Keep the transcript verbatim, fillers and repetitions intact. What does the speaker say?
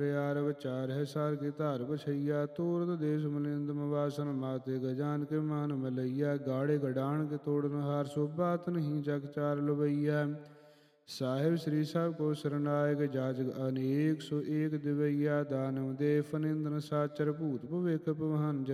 यार विचार है सार की धार बछैया तूर्त देश मलिंद मवासन माते गजान के मान मलैया गाड़े गडान के तोड़न हार सो बात नहीं जग चार लुबैया साहिब श्री साहब को शरणायक जाजग अनेक सो एक दिवैया दानव दे फनिंदन साचर भूत भविक भवान